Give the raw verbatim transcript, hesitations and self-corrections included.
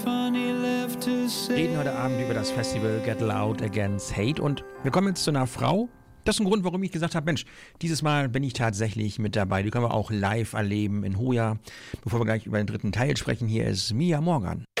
reden heute Abend über das Festival Get Loud Against Hate und wir kommen jetzt zu einer Frau. Das ist ein Grund, warum ich gesagt habe, Mensch, dieses Mal bin ich tatsächlich mit dabei. Die können wir auch live erleben in Hoya. Bevor wir gleich über den dritten Teil sprechen, hier ist Mia Morgan.